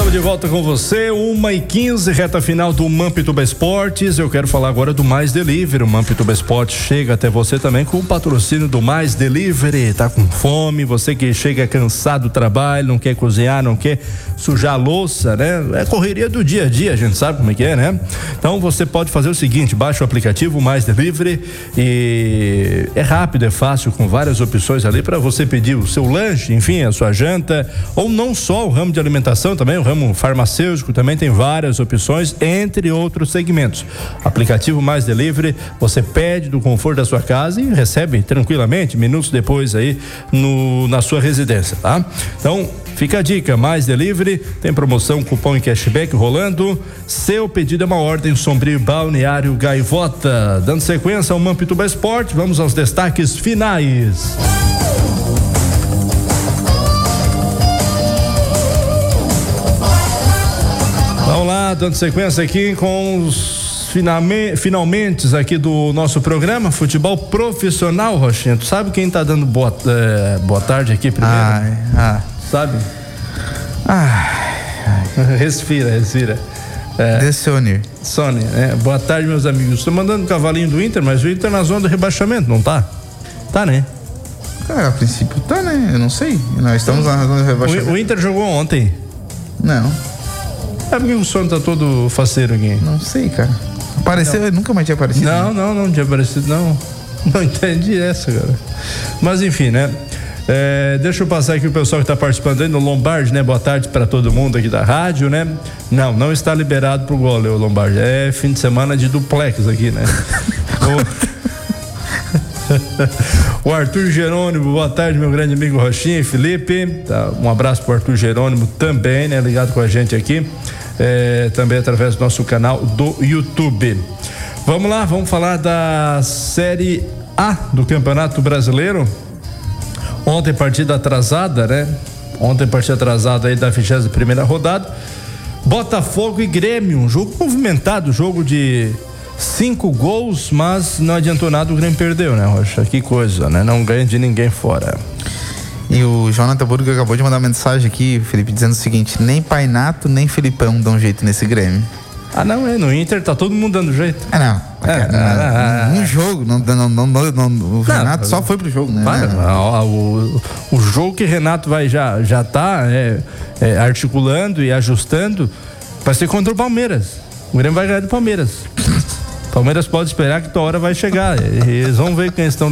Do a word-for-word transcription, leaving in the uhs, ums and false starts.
Estamos de volta com você, uma e quinze, reta final do Mampituba Esportes. Eu quero falar agora do Mais Delivery. O Mampituba Esportes chega até você também com o patrocínio do Mais Delivery. Tá com fome, você que chega cansado do trabalho, não quer cozinhar, não quer sujar a louça, né? É correria do dia a dia, a gente sabe como é que é, né? Então você pode fazer o seguinte, baixa o aplicativo Mais Delivery e é rápido, é fácil, com várias opções ali para você pedir o seu lanche, enfim, a sua janta, ou não só o ramo de alimentação, também o ramo farmacêutico também tem várias opções, entre outros segmentos. Aplicativo Mais Delivery, você pede do conforto da sua casa e recebe tranquilamente, minutos depois aí no, na sua residência, tá? Então, fica a dica, Mais Delivery, tem promoção, cupom e cashback rolando. Seu pedido é uma ordem, Sombrio Balneário Gaivota. Dando sequência ao Mampituba Esporte, vamos aos destaques finais. Vamos lá, dando sequência aqui com os finalmente, finalmente aqui do nosso programa, futebol profissional, Rochinha. Tu sabe quem tá dando boa, é, boa tarde aqui primeiro? Ai, ah. Sabe? Ai, respira, respira. É, The Sony. Sony, é, boa tarde, meus amigos. Estou mandando o cavalinho do Inter, mas o Inter na zona do rebaixamento, não tá? Tá, né? Cara, a princípio tá, né? Eu não sei. Nós estamos na zona do rebaixamento. O, o Inter jogou ontem? Não. É porque o Sony tá todo faceiro aqui. Não sei, cara. Apareceu, não. Nunca mais tinha aparecido. Não, não, não tinha aparecido, não. Não entendi essa, cara. Mas enfim, né? É, deixa eu passar aqui o pessoal que está participando aí no Lombardi, né? Boa tarde para todo mundo aqui da rádio, né? Não, não está liberado pro gol, o Lombardi. É fim de semana de duplex aqui, né? o... o Arthur Jerônimo, boa tarde, meu grande amigo Rochinha e Felipe. Tá, um abraço pro Arthur Jerônimo também, né? Ligado com a gente aqui. É, também através do nosso canal do YouTube. Vamos lá, vamos falar da Série A do Campeonato Brasileiro. Ontem partida atrasada, né? Ontem partida atrasada aí da vigésima primeira rodada. Botafogo e Grêmio, um jogo movimentado, jogo de cinco gols, mas não adiantou nada, o Grêmio perdeu, né, Rocha? Que coisa, né? Não ganha de ninguém fora. E o Jonathan Burgo acabou de mandar uma mensagem aqui, Felipe, dizendo o seguinte: nem Painato, nem Felipão dão jeito nesse Grêmio. Ah, não, é, no Inter tá todo mundo dando jeito. Ah, não. É, ah, um jogo, não, não, não, não, não, o Renato não, só foi pro jogo, né? Para, não. O, o jogo que Renato vai já, já tá é, é, articulando e ajustando vai ser contra o Palmeiras. O Grêmio vai ganhar do Palmeiras. Palmeiras pode esperar que tua hora vai chegar. Eles vão ver quem estão